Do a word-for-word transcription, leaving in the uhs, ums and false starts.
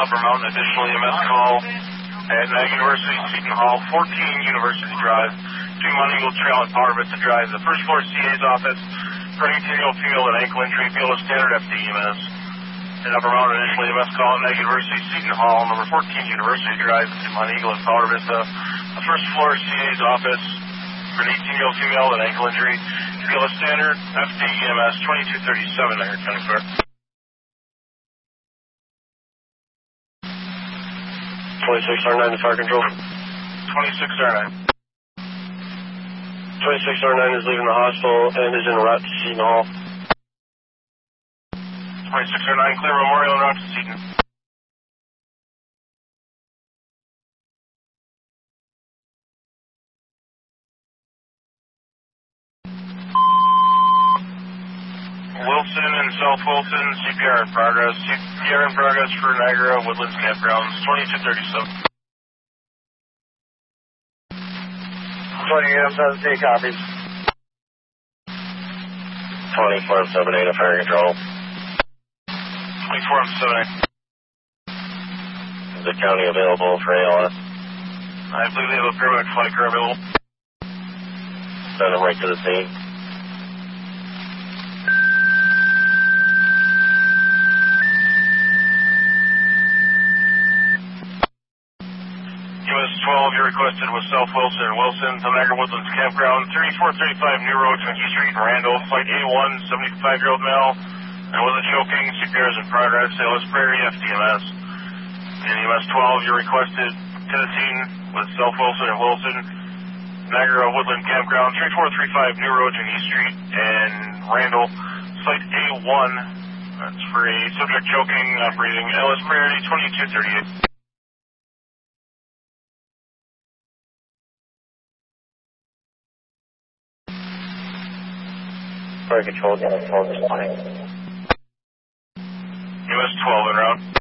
Upper Mountain, additional E M S call at Mag University, Seton Hall, fourteen University Drive. Between Mount Eagle Trail and Power Vista Drive. The first floor C A's office, running female, female, and ankle injury, field of standard F D E M S. And Upper Mountain, additional E M S call at Mag University, Seton Hall, number fourteen University Drive, between Mount Eagle and Power Vista. The first floor C A's office, running female, female, and ankle injury, field of standard F D E M S, twenty-two thirty-seven, Niagara County Fair. twenty-six R nine to fire control. twenty-six R nine. twenty-six R nine is leaving the hospital and is en route to Seton Hall. twenty-six R nine, clear Memorial en route to Seton. Wilson and South Wilson, C P R in progress. C P R in progress for Niagara Woodlands Campgrounds, twenty-two thirty-seven. twenty A M seven C copies. twenty-four M seven eight to fire control. twenty-four M seven eight. Is the county available for A L S? I believe they have a paramedic flight crew available. Send them right to the scene. U S twelve, you requested was South Wilson and Wilson, the Niagara Woodlands Campground, thirty-four thirty-five New Road, Twinkie Street, Randall, flight A one, seventy-five-year-old male, and with a choking, C P R is in progress, Ellis Prairie, F D M S. And U S twelve, you requested to the scene with South Wilson and Wilson, Niagara Woodland Campground, thirty-four thirty-five New Road, Twinkie Street, and Randall, flight A one, that's for a subject choking, operating Ellis Prairie, twenty-two thirty-eight. Fire control, U S twelve responding. U S twelve en route.